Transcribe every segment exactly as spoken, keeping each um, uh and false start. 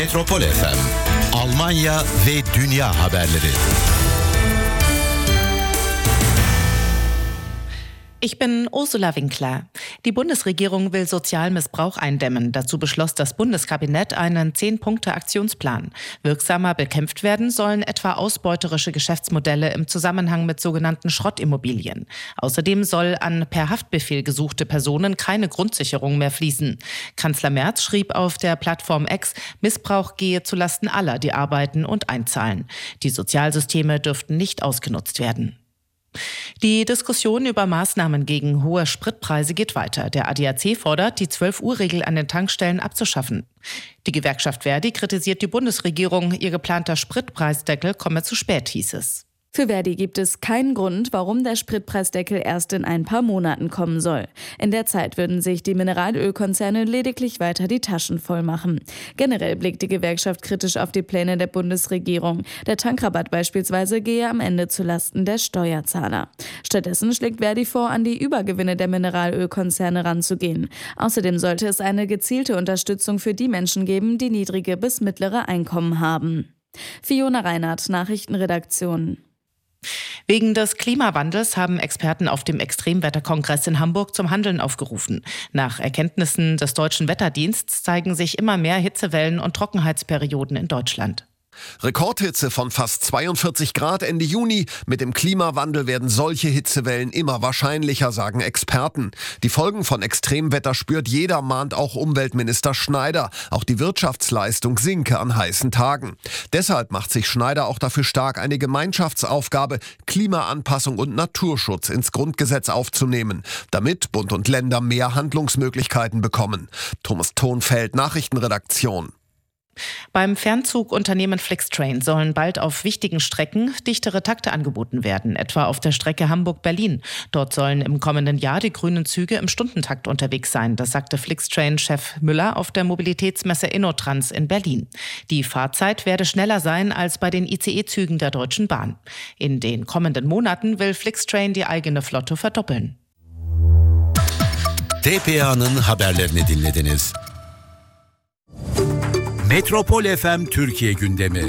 Metropol F M, Almanya ve dünya haberleri. Ich bin Ursula Winkler. Die Bundesregierung will Sozialmissbrauch eindämmen. Dazu beschloss das Bundeskabinett einen zehn-Punkte-Aktionsplan. Wirksamer bekämpft werden sollen etwa ausbeuterische Geschäftsmodelle im Zusammenhang mit sogenannten Schrottimmobilien. Außerdem soll an per Haftbefehl gesuchte Personen keine Grundsicherung mehr fließen. Kanzler Merz schrieb auf der Plattform X, Missbrauch gehe zulasten aller, die arbeiten und einzahlen. Die Sozialsysteme dürften nicht ausgenutzt werden. Die Diskussion über Maßnahmen gegen hohe Spritpreise geht weiter. Der A D A C fordert, die zwölf-Uhr-Regel an den Tankstellen abzuschaffen. Die Gewerkschaft Verdi kritisiert die Bundesregierung. Ihr geplanter Spritpreisdeckel komme zu spät, hieß es. Für Verdi gibt es keinen Grund, warum der Spritpreisdeckel erst in ein paar Monaten kommen soll. In der Zeit würden sich die Mineralölkonzerne lediglich weiter die Taschen voll machen. Generell blickt die Gewerkschaft kritisch auf die Pläne der Bundesregierung. Der Tankrabatt beispielsweise gehe am Ende zulasten der Steuerzahler. Stattdessen schlägt Verdi vor, an die Übergewinne der Mineralölkonzerne ranzugehen. Außerdem sollte es eine gezielte Unterstützung für die Menschen geben, die niedrige bis mittlere Einkommen haben. Fiona Reinhardt, Nachrichtenredaktion. Wegen des Klimawandels haben Experten auf dem Extremwetterkongress in Hamburg zum Handeln aufgerufen. Nach Erkenntnissen des Deutschen Wetterdienstes zeigen sich immer mehr Hitzewellen und Trockenheitsperioden in Deutschland. Rekordhitze von fast zweiundvierzig Grad Ende Juni. Mit dem Klimawandel werden solche Hitzewellen immer wahrscheinlicher, sagen Experten. Die Folgen von Extremwetter spürt jeder, mahnt auch Umweltminister Schneider. Auch die Wirtschaftsleistung sinke an heißen Tagen. Deshalb macht sich Schneider auch dafür stark, eine Gemeinschaftsaufgabe, Klimaanpassung und Naturschutz ins Grundgesetz aufzunehmen, damit Bund und Länder mehr Handlungsmöglichkeiten bekommen. Thomas Thonfeld, Nachrichtenredaktion. Beim Fernzugunternehmen Flixtrain sollen bald auf wichtigen Strecken dichtere Takte angeboten werden, etwa auf der Strecke Hamburg-Berlin. Dort sollen im kommenden Jahr die grünen Züge im Stundentakt unterwegs sein. Das sagte Flixtrain-Chef Müller auf der Mobilitätsmesse InnoTrans in Berlin. Die Fahrzeit werde schneller sein als bei den I C E-Zügen der Deutschen Bahn. In den kommenden Monaten will Flixtrain die eigene Flotte verdoppeln. T P A'nın haberlerini dinlediniz. Metropol F M Türkiye gündemi.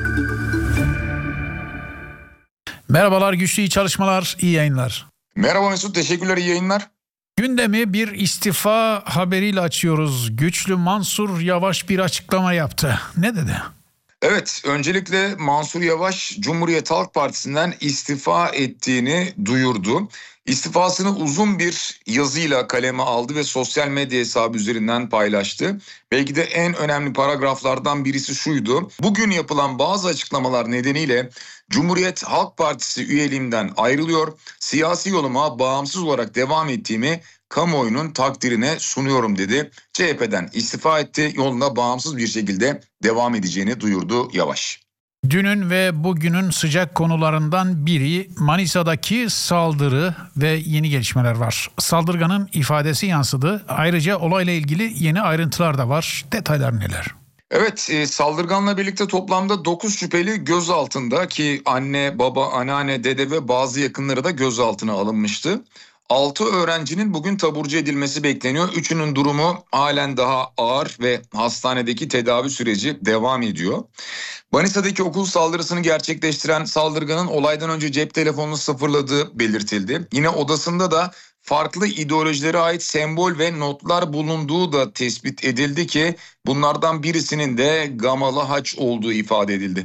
Merhabalar, güçlü iyi çalışmalar, iyi yayınlar. Merhaba Mesut, teşekkürler, iyi yayınlar. Gündemi bir istifa haberiyle açıyoruz. Güçlü Mansur Yavaş bir açıklama yaptı. Ne dedi? Evet, öncelikle Mansur Yavaş Cumhuriyet Halk Partisi'nden istifa ettiğini duyurdu. İstifasını uzun bir yazıyla kaleme aldı ve sosyal medya hesabı üzerinden paylaştı. Belki de en önemli paragraflardan birisi şuydu: bugün yapılan bazı açıklamalar nedeniyle Cumhuriyet Halk Partisi üyeliğimden ayrılıyor. Siyasi yoluma bağımsız olarak devam ettiğimi kamuoyunun takdirine sunuyorum dedi. C H P'den istifa etti, yoluna bağımsız bir şekilde devam edeceğini duyurdu Yavaş. Dünün ve bugünün sıcak konularından biri Manisa'daki saldırı ve yeni gelişmeler var. Saldırganın ifadesi yansıdı. Ayrıca olayla ilgili yeni ayrıntılar da var. Detaylar neler? Evet, e, saldırganla birlikte toplamda dokuz şüpheli gözaltında, ki anne, baba, anneanne, dede ve bazı yakınları da gözaltına alınmıştı. altı öğrencinin bugün taburcu edilmesi bekleniyor. Üçünün durumu halen daha ağır ve hastanedeki tedavi süreci devam ediyor. Manisa'daki okul saldırısını gerçekleştiren saldırganın olaydan önce cep telefonunu sıfırladığı belirtildi. Yine odasında da farklı ideolojilere ait sembol ve notlar bulunduğu da tespit edildi ki bunlardan birisinin de Gamalı Haç olduğu ifade edildi.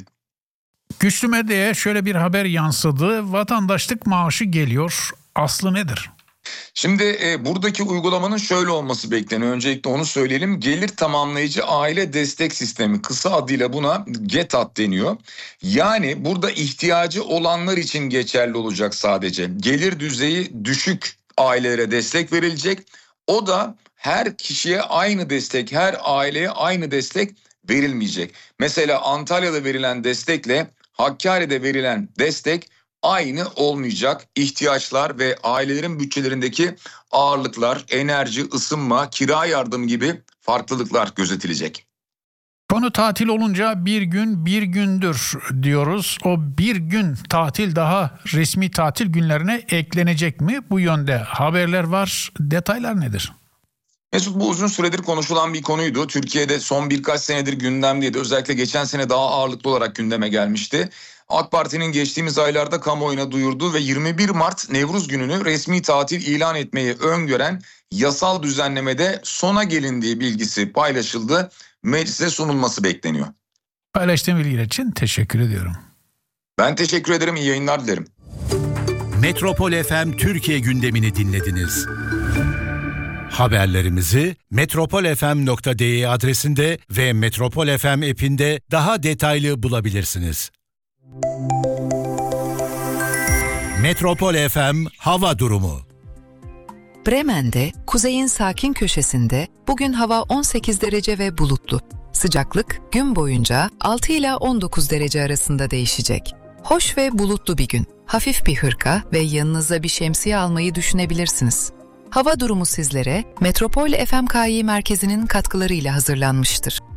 Güçlü medyaya şöyle bir haber yansıdı. Vatandaşlık maaşı geliyor. Aslı nedir? Şimdi e, buradaki uygulamanın şöyle olması bekleniyor. Öncelikle onu söyleyelim. Gelir tamamlayıcı aile destek sistemi, kısa adıyla buna GETAD deniyor. Yani burada ihtiyacı olanlar için geçerli olacak sadece. Gelir düzeyi düşük ailelere destek verilecek. O da her kişiye aynı destek, her aileye aynı destek verilmeyecek. Mesela Antalya'da verilen destekle Hakkari'de verilen destek aynı olmayacak. İhtiyaçlar ve ailelerin bütçelerindeki ağırlıklar, enerji, ısınma, kira yardımı gibi farklılıklar gözetilecek. Konu tatil olunca bir gün bir gündür diyoruz. O bir gün tatil daha resmi tatil günlerine eklenecek mi? Bu yönde haberler var. Detaylar nedir? Mesut, bu uzun süredir konuşulan bir konuydu. Türkiye'de son birkaç senedir gündemdeydi. Özellikle geçen sene daha ağırlıklı olarak gündeme gelmişti. AK Parti'nin geçtiğimiz aylarda kamuoyuna duyurduğu ve yirmi bir Mart Nevruz gününü resmi tatil ilan etmeyi öngören yasal düzenlemede sona gelindiği bilgisi paylaşıldı. Meclise sunulması bekleniyor. Paylaştığım bilgiler için teşekkür ediyorum. Ben teşekkür ederim. İyi yayınlar dilerim. Metropol F M Türkiye gündemini dinlediniz. Haberlerimizi metropol f m nokta d e adresinde ve Metropol F M app'inde daha detaylı bulabilirsiniz. Metropol F M hava durumu. Bremen'de, kuzeyin sakin köşesinde bugün hava on sekiz derece ve bulutlu. Sıcaklık gün boyunca altı ila on dokuz derece arasında değişecek. Hoş ve bulutlu bir gün. Hafif bir hırka ve yanınıza bir şemsiye almayı düşünebilirsiniz. Hava durumu sizlere Metropol F M K I merkezinin katkılarıyla hazırlanmıştır.